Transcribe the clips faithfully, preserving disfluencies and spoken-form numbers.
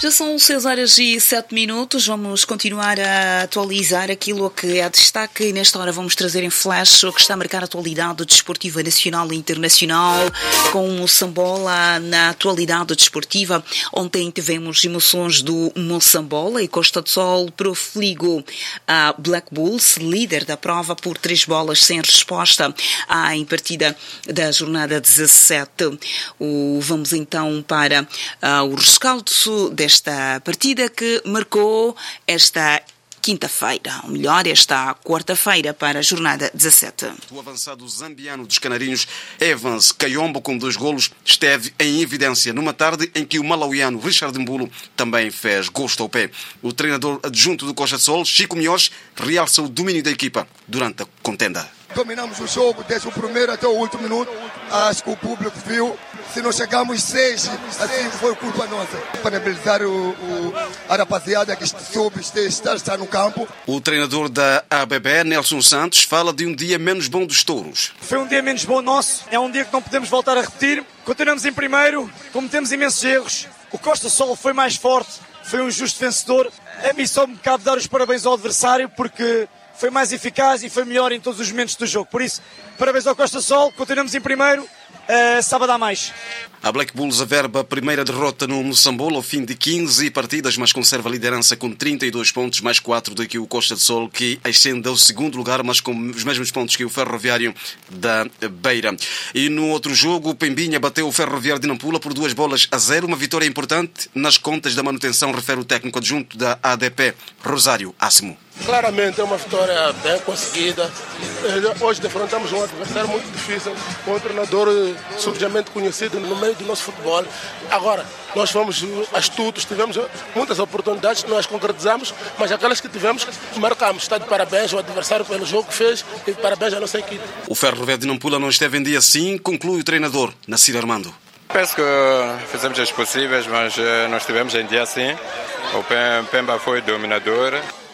Já são seis horas e sete minutos, vamos continuar a atualizar aquilo que é destaque e nesta hora vamos trazer em flash o que está a marcar a atualidade desportiva nacional e internacional com o Moçambola na atualidade desportiva. Ontem tivemos emoções do Moçambola e Costa do Sol profligou a Black Bulls, líder da prova, por três bolas sem resposta à em partida da jornada dezassete. O, vamos então para uh, o rescaldo desta partida que marcou esta quinta-feira, ou melhor, esta quarta-feira para a jornada dezassete. O avançado zambiano dos Canarinhos, Evans Kayombo, com dois golos, esteve em evidência numa tarde em que o malauiano Richard Mbulo também fez gosto ao pé. O treinador adjunto do Costa do Sol, Chico Miós, realça o domínio da equipa durante a contenda. Dominamos o jogo desde o primeiro até o último minuto. Acho que o público viu. Se nós chegamos seis, assim foi culpa nossa. Parabenizar o, o, a rapaziada que soube estar, estar no campo. O treinador da A B B, Nelson Santos, fala de um dia menos bom dos touros. Foi um dia menos bom nosso. É um dia que não podemos voltar a repetir. Continuamos em primeiro, cometemos imensos erros. O Costa Sol foi mais forte, foi um justo vencedor. A mim só me cabe dar os parabéns ao adversário porque foi mais eficaz e foi melhor em todos os momentos do jogo. Por isso, parabéns ao Costa Sol, continuamos em primeiro, uh, sábado há mais. A Black Bulls averba a primeira derrota no Moçambola ao fim de quinze partidas, mas conserva a liderança com trinta e dois pontos, mais quatro do que o Costa do Sol, que ascende ao segundo lugar, mas com os mesmos pontos que o Ferroviário da Beira. E no outro jogo, o Pembinha bateu o Ferroviário de Nampula por duas bolas a zero, uma vitória importante nas contas da manutenção, refere o técnico adjunto da A D P, Rosário Assimo. Claramente é uma vitória bem conseguida. Hoje defrontamos um adversário muito difícil, um treinador subitamente conhecido no meio do nosso futebol. Agora, nós fomos astutos, tivemos muitas oportunidades que nós concretizamos, mas aquelas que tivemos, marcamos. Está de parabéns ao adversário pelo jogo que fez e parabéns à nossa equipe. O Ferroviário de Nampula não esteve em dia assim, conclui o treinador, Nassir Armando. Penso que fizemos as possíveis, mas não estivemos em dia assim. O Pemba foi dominador.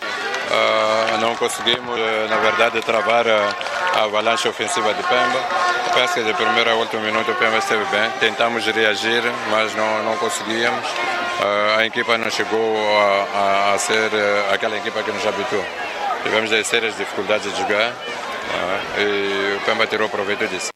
Uh, não conseguimos, uh, na verdade, travar a, a avalanche ofensiva de Pemba. Penso que de primeiro a último minuto o Pemba esteve bem. Tentamos reagir, mas não, não conseguíamos. Uh, a equipa não chegou a, a, a ser uh, aquela equipa que nos habituou. Tivemos sérias dificuldades de jogar uh, e o Pemba tirou proveito disso.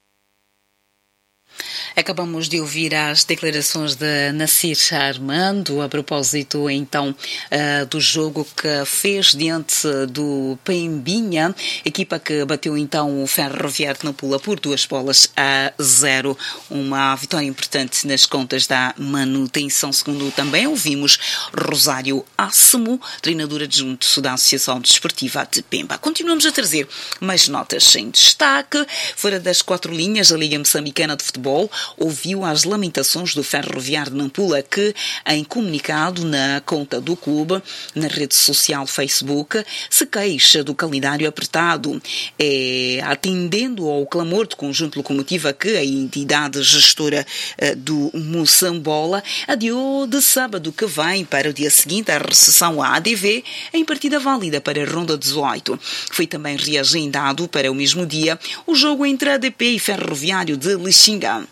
Acabamos de ouvir as declarações de Nassir Armando a propósito então do jogo que fez diante do Pembinha, equipa que bateu então o Ferroviário de Nampula por duas bolas a zero, uma vitória importante nas contas da manutenção. Segundo também ouvimos Rosário Assimo, treinadora adjunto da Associação Desportiva de Pemba. Continuamos a trazer mais notas em destaque. Fora das quatro linhas, a Liga Moçambicana de Futebol ouviu as lamentações do Ferroviário de Nampula, que, em comunicado na conta do clube, na rede social Facebook, se queixa do calendário apertado. É, atendendo ao clamor do conjunto locomotiva que a entidade gestora uh, do Moçambola adiou de sábado que vem para o dia seguinte a recepção à A D V em partida válida para a Ronda dezoito. Foi também reagendado para o mesmo dia o jogo entre a A D P e Ferroviário de Lixinga.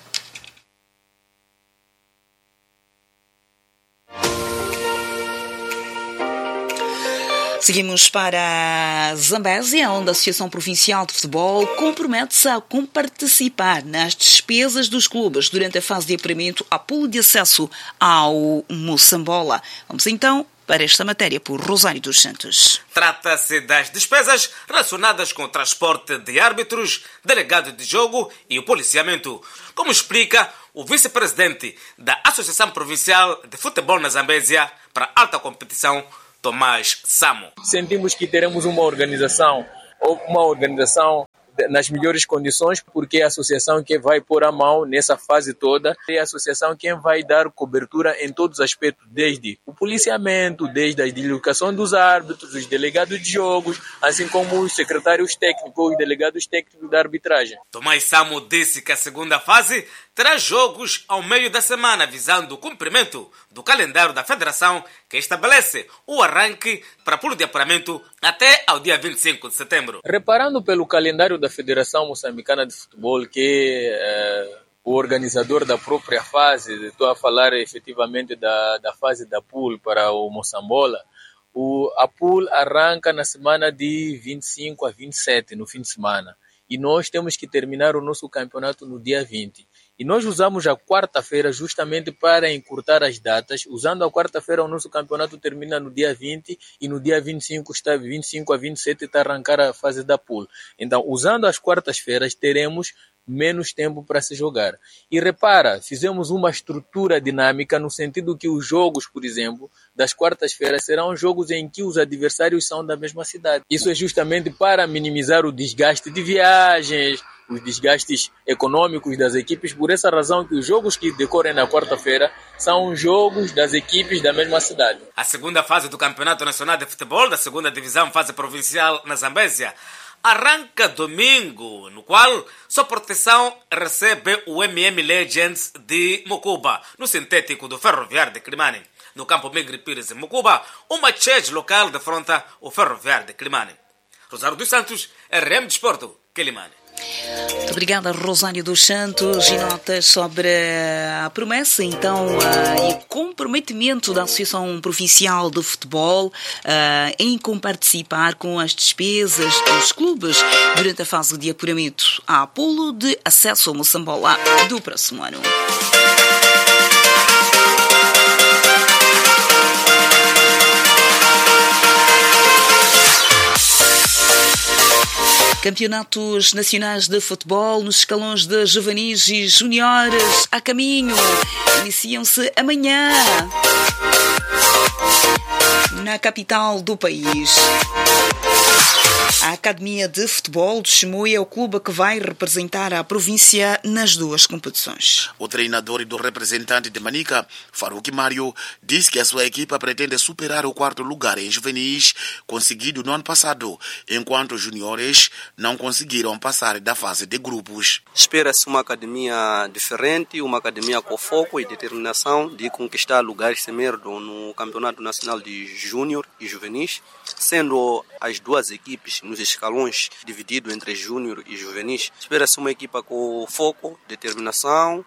Seguimos para Zambésia, onde a Associação Provincial de Futebol compromete-se a participar nas despesas dos clubes durante a fase de apuramento à pool de acesso ao Moçambola. Vamos então para esta matéria por Rosário dos Santos. Trata-se das despesas relacionadas com o transporte de árbitros, delegado de jogo e o policiamento, como explica o vice-presidente da Associação Provincial de Futebol na Zambésia para a alta competição, Tomás Samo. Sentimos que teremos uma organização, uma organização nas melhores condições, porque é a associação que vai pôr a mão nessa fase toda, é a associação que vai dar cobertura em todos os aspectos, desde o policiamento, desde a deslocação dos árbitros, os delegados de jogos, assim como os secretários técnicos, os delegados técnicos da arbitragem. Tomás Samo disse que a segunda fase terá jogos ao meio da semana, visando o cumprimento do calendário da Federação, que estabelece o arranque para pulo de apuramento até ao dia vinte e cinco de setembro. Reparando pelo calendário da Federação Moçambicana de Futebol, que eh, o organizador da própria fase, estou a falar efetivamente da, da fase da pool para o Moçambola, o, a pool arranca na semana de vinte e cinco a vinte e sete, no fim de semana. E nós temos que terminar o nosso campeonato no dia vinte. E nós usamos a quarta-feira justamente para encurtar as datas. Usando a quarta-feira, o nosso campeonato termina no dia vinte e no dia vinte e cinco, está vinte e cinco a vinte e sete está a arrancar a fase da pool. Então, usando as quartas-feiras, teremos menos tempo para se jogar. E repara, fizemos uma estrutura dinâmica no sentido que os jogos, por exemplo, das quartas-feiras serão jogos em que os adversários são da mesma cidade. Isso é justamente para minimizar o desgaste de viagens, os desgastes econômicos das equipes, por essa razão que os jogos que decorrem na quarta-feira são jogos das equipes da mesma cidade. A segunda fase do Campeonato Nacional de Futebol, da segunda divisão fase provincial na Zambésia, arranca domingo, no qual sua proteção recebe o M M Legends de Mocuba, no sintético do Ferroviário de Climane. No campo Migre Pires em Mocuba, o Machete local defronta o Ferroviário de Climane. Rosário dos Santos, R M Desporto, Climane. Muito obrigada, Rosário dos Santos. E notas sobre a promessa, então, uh, e comprometimento da Associação Provincial de Futebol uh, em comparticipar com as despesas dos clubes durante a fase de apuramento a Apolo de acesso ao Moçambola do próximo ano. Campeonatos nacionais de futebol nos escalões de juvenis e juniores a caminho. Iniciam-se amanhã na capital do país. A Academia de Futebol de Chimoio é o clube que vai representar a província nas duas competições. O treinador e do representante de Manica, Farouk Mário, diz que a sua equipa pretende superar o quarto lugar em juvenis conseguido no ano passado, enquanto os juniores não conseguiram passar da fase de grupos. Espera-se uma academia diferente, uma academia com foco e determinação de conquistar lugares semerdo no Campeonato Nacional de Júnior e Juvenis, sendo as duas equipes nos escalões divididos entre júnior e juvenis. Espera-se uma equipa com foco, determinação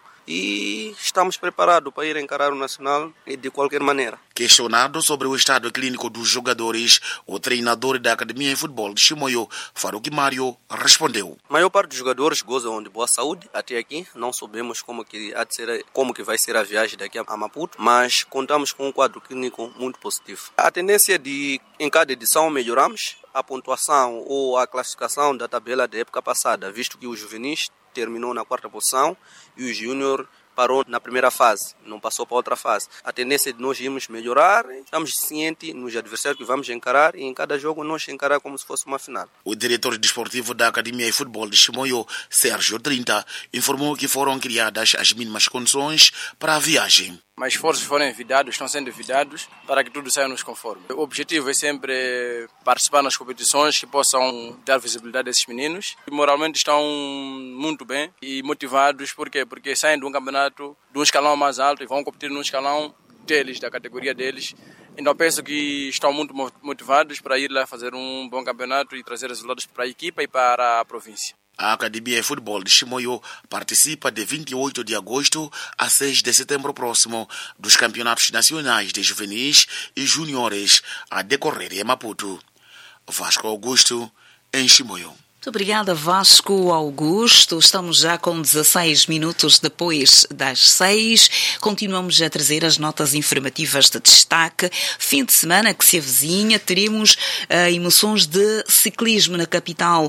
e estamos preparados para ir encarar o Nacional de qualquer maneira. Questionado sobre o estado clínico dos jogadores, o treinador da Academia de Futebol de Chimoio, Farouk Mário, respondeu. A maior parte dos jogadores gozam de boa saúde até aqui. Não sabemos como que, há de ser, como que vai ser a viagem daqui a Maputo, mas contamos com um quadro clínico muito positivo. A tendência é de, em cada edição, melhoramos a pontuação ou a classificação da tabela da época passada, visto que os juvenis terminou na quarta posição e o júnior parou na primeira fase, não passou para outra fase. A tendência é de nós irmos melhorar, estamos cientes nos adversários que vamos encarar e em cada jogo nós encarar como se fosse uma final. O diretor desportivo da Academia de Futebol de Chimoio, Sérgio trinta, informou que foram criadas as mínimas condições para a viagem. Mas esforços foram enviados, estão sendo enviados para que tudo saia nos conforme. O objetivo é sempre participar nas competições que possam dar visibilidade a esses meninos. Moralmente estão muito bem e motivados. Por quê? Porque saem de um campeonato de um escalão mais alto e vão competir num escalão deles, da categoria deles. Então penso que estão muito motivados para ir lá fazer um bom campeonato e trazer resultados para a equipa e para a província. A Academia de Futebol de Chimoio participa de vinte e oito de agosto a seis de setembro próximo dos campeonatos nacionais de juvenis e juniores a decorrer em Maputo. Vasco Augusto, em Chimoio. Muito obrigada, Vasco Augusto. Estamos já com dezasseis minutos depois das seis. Continuamos a trazer as notas informativas de destaque. Fim de semana que se avizinha, teremos uh, emoções de ciclismo na capital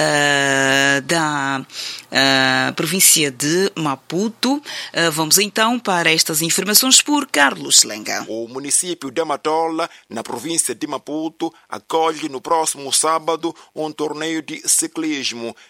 uh, da uh, província de Maputo. Uh, vamos então para estas informações por Carlos Lenga. O município de Matola, na província de Maputo, acolhe no próximo sábado um torneio de ciclismo